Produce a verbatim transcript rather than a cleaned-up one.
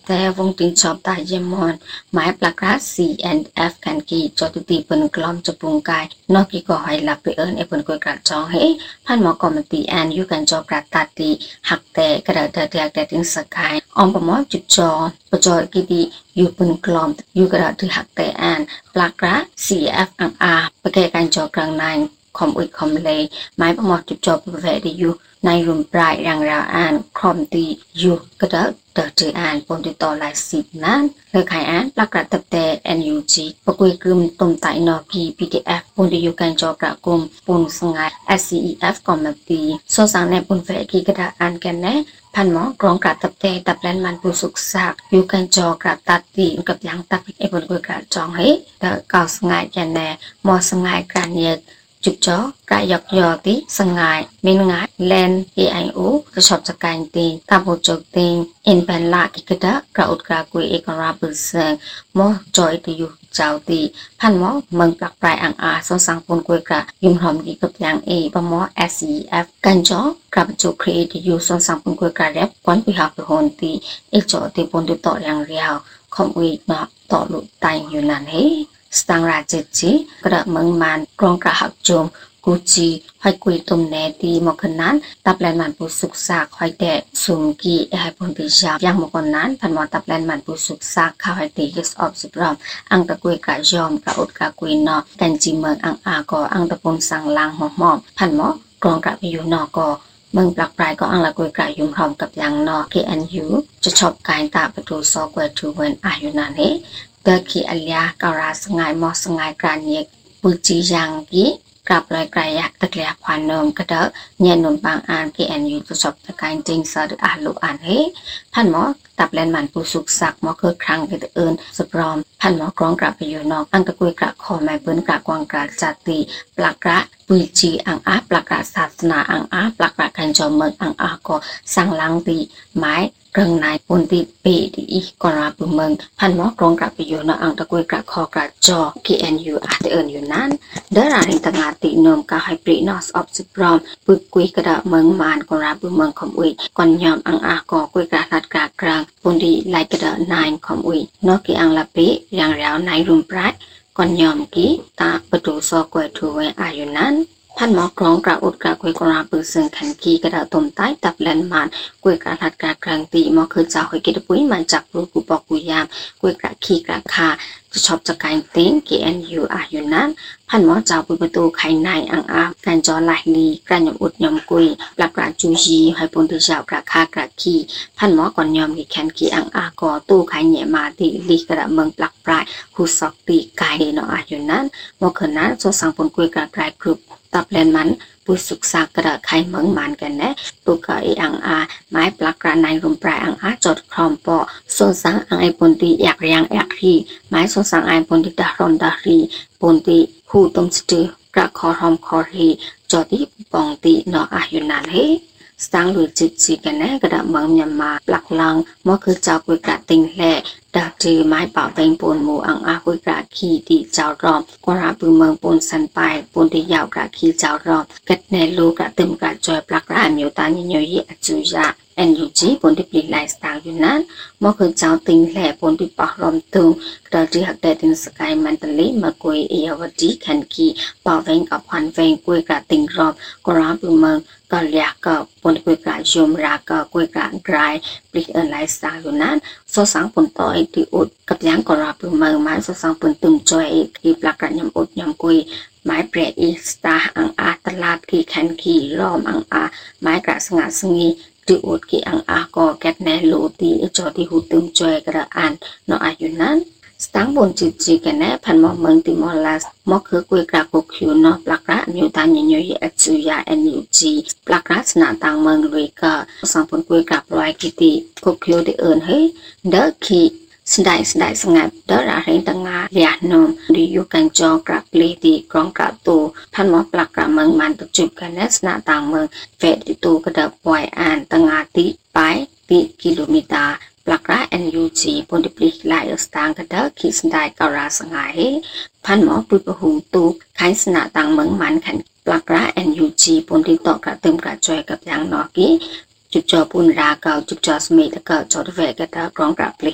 แต่วงติงชอบตายเยมอนหมายปลากรา C and F กันกีจอตุตีเปินกลอมจะปรุงกายนอกกีก็ให้หลับไปเอิญไอเปินกวยกระจองเฮพันหมอกอมตีแอนอยู่กันจอกระตัดตีหักแต่กระดาษเดียกแต่ถึงสกายออมประมอจุดจอประจอยกีดีอยู่เปินกลอมอยู่กระดาษที่หักแต่แอนปลากรา C F อังอาประแกกันจอกลางในคอมอุดคอมเลยหมายประมอจุดจอประเวดีอยู่ในรุมปลายรังราวอ่านคอมตีอยู่กระดาษเตอร์จืออ่านปนติดต่อหลายสิบนั้นเลยขายอ่านปลากระตับแต่ เอ็น ยู จี ประกุยกึมต้มไตนอกี พี ดี เอฟ ปนติอยู่กันจอกระกุมปนสงาย เอส ซี อี เอฟ คอมมาตีโซสังในปนเฟกีกระดาอ่านกันแน่พันหมอกรองกระตับแต่ตับแลนมันผู้สุกสักอยู่กันจอกระตัดตีกับยังตับไอ้ปนกุยกระจองเฮ้แต่เก่าสงายกันแน่มอสงายการเยดจุดจ่อกระยอกยอติสงายเมนงายแลน เอ ไอ โอ กระชอบสกายตีตาโบจกตีอินเป็นละกิกระดะกระอุดกระกุยเอกราบุษงมอจอยตีอยู่เจ้าตีพันหมอเมืองปลักปลายอังอาสงสังปนกุยกระยุ่มหอมดีกับยังเอปมอ เอส ซี เอฟ กันจ่อกระบจุครีตีอยู่สงสังปนกุยกระแรบควันพิหาไปหนตีเอจ่อตีปนติดต่ออย่างเรียวคอมวีนาต่อลุดไตอยู่นั่นเฮสตังราจิจีกระเมืองมันกรองกระหักโจมกูจีให้กุยตุ่มแนตีมอกนั้นตับแลนมันผู้สุกซากให้แต่สุมกีให้ปนติชาอย่างมอกนั้นพันมอตับแลนมันผู้สุกซากข้าวให้ตีกิสออบสิบรอมอังตะกุยกะยอมกะอุดกะกุยนอกันจีเมืองอังอากออังตะปนสังลางหอมหอมพันมอกรองกะไปอยู่นอกอเมืองปลักปลายก็อังละกุยกะยุ่มหอมกับยังนอ เค เอ็น ยู จะชอบการตาประตูซอกเวทูเวนอายุนานเฮเดอคีอัลยาการาสงายมอสงายการเยกปุจียังกีกลับลอยไกลยักตะเกียบควันนมกระเดาะเนียนนมบางอ่าน เค เอ็น ยู จะชอบตะการจริงสอดอ่านลูกอ่านเฮพันหมอตับแลนมันผู้สุกสักหมอคือครั้งไปตะเอิญสปรอมพันหมอกรองกลับไปอยู่นอกอังตะกุยกระคอแม่เปิ้นกระกวางกระจัดตีปลักกระปุจีอังอาปลักกระศาสนาอังอาปลักกระกันจอมเมืองอังอาก็สังลังตีไม้เรื่องนายปนติเปดีกราบุเมืองพันหมอกรองกลับไปอยู่นอกอังตะกุยกระคอกระจอ เค เอ็น ยู อาจจะเอิญอยู่นั้นเดอราริงตงาตินมกะให้ปรีนอสออฟสปรอมปึกกุยกระดาเมืองมานกราบุเมืองคอมอุยก่อนยอมอังอากอกุยกระทัดกระกลางปนติไลกระดานายคอมอุยนอกกีอังละเปอย่างแล้วนายรุมปราดก่อนยอมกีตาประตูซอกวยทูเวอายุนั้นพันหมอกรองกระอุดกระกุยกราปืนเสืองขันกีกระดาตมใต้ตับแลนมันกุยกระทัดกระกลางตีหมอคือเจ้าหอยกิดปุ้ยมันจับรูกูปอกกุยามกุยกระขีกระคาจะชอบจากการเต้น เค เอ็น ยู อายุนั้นพันหมอเจ้าปุยประตูไข่ในอังอาการจอไหลลีการยมอุดยมกุยปลักกระจูจีให้ปนติเจ้ากระคากระขีพันหมอก่อนยอมกีแขนกีอังอากอตู้ไข่เหนียมาตีลีกระเมืองปลักปลายหูสอกตีกายเนาะอายุนั้นหมอคืนนั้นโซสังปนกุยกระกลายกรุบตับแลนมันปุยสุกซากกระไข่เมืองมันกันแน่ตุกะไออังอาไม้ปลักกระในรุมปลายอังอาจดครอมปอโซสังอังไอปนติอยากยังอยากรีไม้โซสังไอปนติดารอนดารีปนติหูต้มสตือกระคอหอมคอรีจอติปองติเนาะอายุนั้นเฮสตังลุยจิตจีกันแน่กระดาเมืองยามาปลักลังมอคือเจ้ากุยกระติงแหล่ดาจือไม้เป่าเต็งปนหมูอังอากุยกระขีตีเจ้ารอมกราปือเมืองปนสันไปปนที่ยาวกระขีเจ้ารอมกัดแนลูกระตึมกระจอยปลักระมิวตานิโยยีอจุยาเอ็นยูจีปนที่ปลีไลสตางอยู่นั้นมอคือเจ้าติงแหล่ปนที่ปากรอมตึงกระจือหักแดดินสกายมันตะลิมากุยเอยวดีขันกีเป่าเวงกับควันเวงกุยกระติงรอมกราปือเมืองก็เลียกปนกุยกระยมรากกุยกระไกรปลีเอ็นไลสตางอยู่นั้นโซสังปนต่อไอติอุดกับยังกราปือเมืองไม้โซสังปนตึงจอยกีปลักกระยำอุดยำกุยไม้เปรอีสตาอังอาตลาดกีแคนกีรอมอังอาไม้กระสงัดสงีติอุดกีอังอากอแกตแนโลตีจอที่หูตึงจอยกระอันนออายุนั้นสตังบนจิจีกันแน่พันมอเมืองติมอลลัสมอคือกุยกระกุคิวนอปลักระนิวตานิโยยีอจุยาเอ็นยูจีปลักระสนาตังเมืองลุยกะสังผลกุยกระปลอยกิติกุคิวได้เอิญเฮ้เดอคีสได้สได้สงัดเดอราเรนตังงาเลียนมดิยูกันจอกระปลีตีกรองกระตูพันมอปลักระเมืองมันตะจุบกันแน่สนาตังเมืองเฟดติตูกระเดปอยอ่านตังงาติไปติกิโลเมตรปลักระ เอ็น ยู จี ปนดิปลิไลอสตางกระเดคิสได้การาสงายพันหมอปุยประหุงตูไขสนาตังเมืองมันขันปลักระ เอ็น ยู จี ปนดิต่อกระเติมกระจอยกับยังนอกีจุดจอปุนราเก่าจุดจอสมัยตะเก่าจอดเวกกระเดกรองกระปลิ